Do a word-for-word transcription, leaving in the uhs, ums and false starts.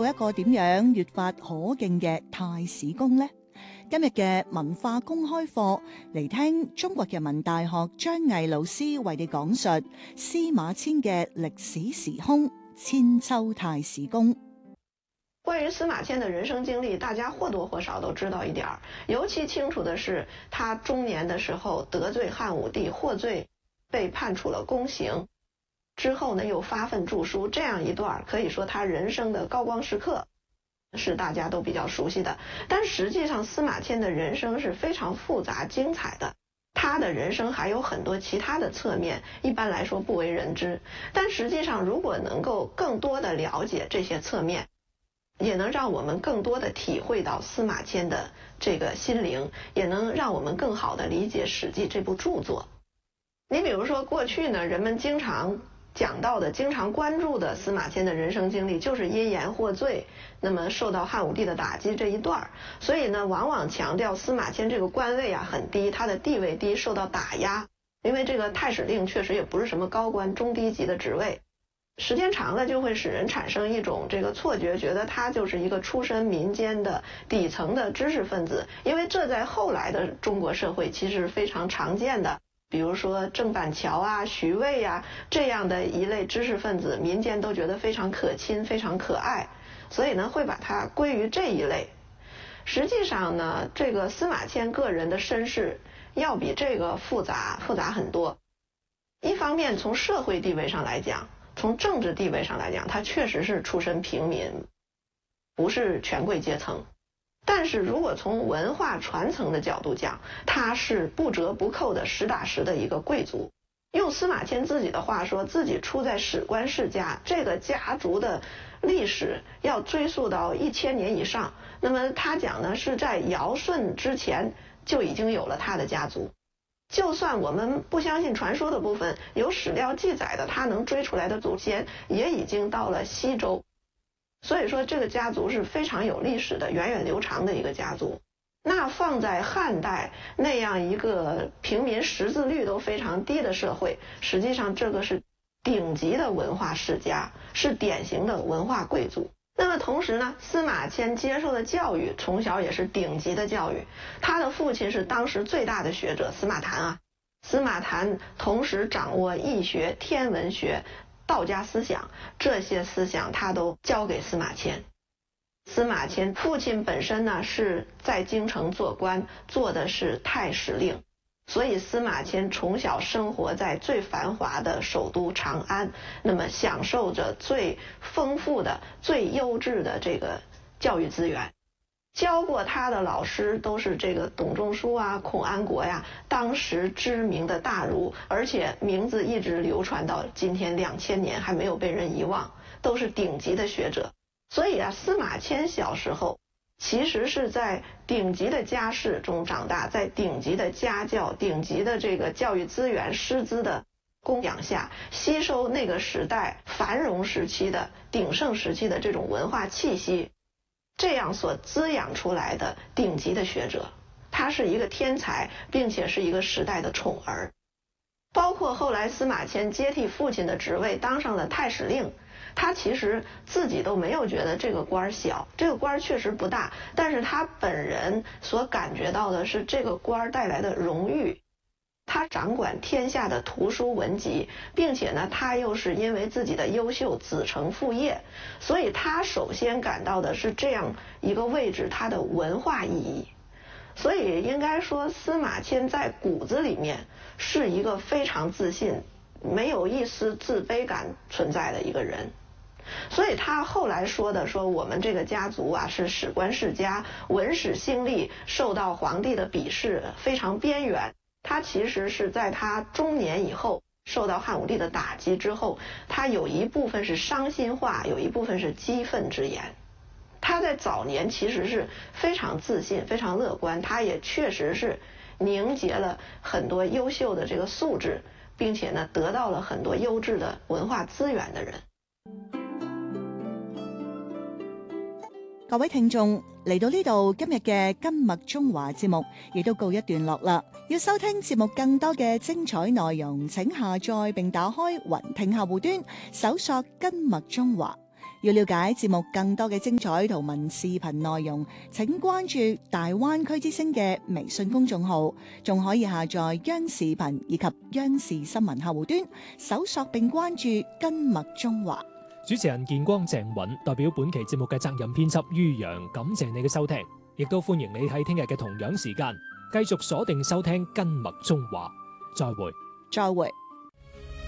一個點樣越發可敬嘅太史公呢？今日嘅文化公開課嚟聽中國人民大學張毅老師為你講述司馬遷嘅歷史時空千秋太史公。 關於司馬遷的人生經歷，大家或多或少都知道一點兒。尤其清楚的是，他中年的時候得罪漢武帝，獲罪，被判處了宮刑。之後呢，又發奮著書，這樣一段可以說他人生的高光時刻，是大家都比較熟悉的。但實際上，司馬遷的人生是非常複雜精彩的。他的人生還有很多其他的側面，一般來說不為人知。但實際上，如果能夠更多的了解這些側面，也能讓我們更多的體會到司馬遷的這個心靈，也能讓我們更好的理解《史記》這部著作。你比如說，過去呢，人們經常講到的、經常關注的司馬遷的人生經歷，就是因言獲罪，那麼受到漢武帝的打擊這一段。所以呢，往往強調司馬遷這個官位啊很低，他的地位低，受到打壓。因為這個太史令確實也不是什麼高官、中低級的職位。時間長了就會使人產生一種這個錯覺，覺得他就是一個出身民間的底層的知識分子，因為這在後來的中國社會其實非常常見的，比如說鄭板橋啊、徐渭啊這樣的一類知識分子，民間都覺得非常可親、非常可愛，所以呢會把它歸於這一類。實際上呢，這個司馬遷個人的身世要比這個複雜複雜很多。一方面從社會地位上來講，從政治地位上來講，他確實是出身平民，不是權貴階層。但是如果從文化傳承的角度講，他是不折不扣的實打實的一個貴族。用司馬遷自己的話說，自己出在史官世家，這個家族的歷史要追溯到一千年以上。那麼他講呢，是在堯舜之前就已經有了他的家族。就算我們不相信傳說的部分，有史料記載的他能追出來的祖先也已經到了西周。所以說這個家族是非常有歷史的、源遠流長的一個家族。那放在漢代那樣一個平民識字率都非常低的社會，實際上這個是頂級的文化世家，是典型的文化貴族。那麼同時呢，司馬遷接受的教育從小也是頂級的教育。他的父親是當時最大的學者司馬談啊，司馬談同時掌握易學、天文學、道家思想，這些思想他都教給司馬遷。司馬遷父親本身呢是在京城做官，做的是太史令。所以司馬遷從小生活在最繁華的首都長安，那麼享受着最豐富的、最優質的這個教育資源。教過他的老師都是這個董仲舒啊、孔安國呀，當時知名的大儒，而且名字一直流傳到今天兩千年還沒有被人遺忘，都是頂級的學者。所以啊，司馬遷小時候其實是在頂級的家世中長大，在頂級的家教、頂級的這個教育資源、師資的供養下，吸收那個時代繁榮時期的、鼎盛時期的這種文化氣息，這樣所滋養出來的頂級的學者。他是一個天才，並且是一個時代的寵兒。包括後來司馬遷接替父親的職位，當上了太史令。他其實自己都沒有覺得這個官小，這個官確實不大，但是他本人所感覺到的是這個官帶來的榮譽。他掌管天下的圖書文集，並且呢，他又是因為自己的優秀子承父業，所以他首先感到的是這樣一個位置它的文化意義。所以應該說，司馬遷在骨子裡面是一個非常自信，沒有一絲自卑感存在的一個人。所以他後來說的說我們這個家族啊是史官世家，文史興利，受到皇帝的鄙視，非常邊緣。他其實是在他中年以後受到漢武帝的打擊之後，他有一部分是傷心話，有一部分是激憤之言。他在早年其實是非常自信，非常樂觀，他也確實是凝結了很多優秀的這個素質，並且呢得到了很多優質的文化資源的人。 各位聽眾，嚟到呢度，今日嘅今麥中華節目亦都告一段落啦。要收聽節目更多嘅精彩內容，請下載並打開雲聽客戶端，搜索今麥中華。 要了解節目更多嘅精彩圖文視頻內容，請關注大灣區之聲嘅微信公眾號，仲可以下載央視頻以及央視新聞客戶端，搜索並關注跟麥中華。 主持人建光鄭允代表本期節目嘅責任編輯于洋，感謝你嘅收聽，亦都歡迎你喺聽日嘅同樣時間繼續鎖定收聽跟麥中華。再會， 再會。